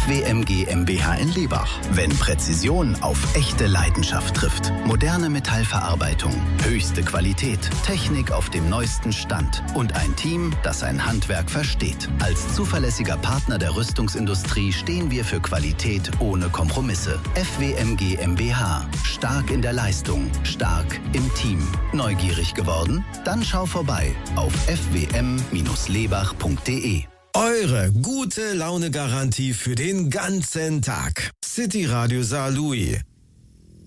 FWM GmbH in Lebach. Wenn Präzision auf echte Leidenschaft trifft. Moderne Metallverarbeitung, höchste Qualität, Technik auf dem neuesten Stand und ein Team, das sein Handwerk versteht. Als zuverlässiger Partner der Rüstungsindustrie stehen wir für Qualität ohne Kompromisse. FWM GmbH. Stark in der Leistung, stark im Team. Neugierig geworden? Dann schau vorbei auf fwm-lebach.de. Eure gute Laune-Garantie für den ganzen Tag. City Radio Saarlouis.